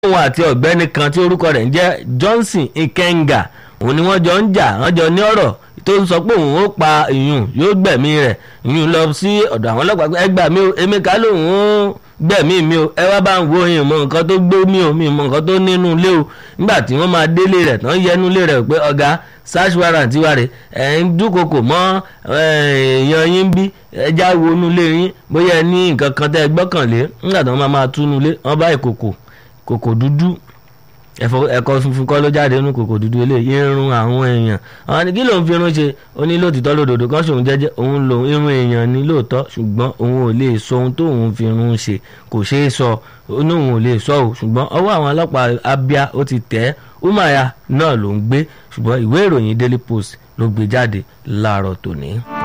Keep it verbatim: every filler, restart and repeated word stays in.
òun àti ọ̀gbẹ́ni kan tí orúkọ rẹ̀ ń jẹ́ Johnson Ikenga òun ni wọ́n jọ ń jà wọ́n jọ ní ọ̀rọ̀ tó ń sọ pé òun ó pa ìyún yóò gbẹ̀mí rẹ̀ ìyún lọ sí ọ̀dọ̀ àwọn ọlọ́pàá pé ẹ gbà mí o èmi ká lòun ó gbẹ̀mí mi o ẹ wá bá ń wo ìyún mọ nǹkan tó gbé mi o mi mọ nǹkan tó nínú ilé o nígbà tí wọ́n máa délé rẹ̀ tán yẹnu ilé rẹ̀ pé ọ̀gá search warrant wà rẹ̀ ẹ̀ ń dúnkokò mọ́ èèyàn yín bí ẹja wo inú ilé yín bóyá ẹ ní nǹkan kan tẹ́ ẹ gbọ́kànlé nígbà tí wọ́n máa máa túnú ilé wọ́n bá ìkòkò kòkò dúdú ẹ̀kọ́ funfun kọ́ ló jáde nínú kòkò dúdú eléyìí irun àwọn èèyàn àwọn ni kí lòun fi irun ṣe ó ní lóòtítọ́ lódodo kan ṣòun jẹ́jẹ́ òun lòun irun èèyàn ní lóòótọ́ ṣùgbọ́n òun ò lè sọ ohun tó òun fi irun ṣe kò ṣeé sọ ó ní òun ò lè sọ ò ṣùgbọ́n ọwọ́ àwọn ọlọ́pàá Abia ó ti tẹ̀ ẹ́ Umuahia náà ló ń gbé ṣùgbọ́n ìwé ìròyìn Daily Post ló gbé jáde láàárọ̀ tòní.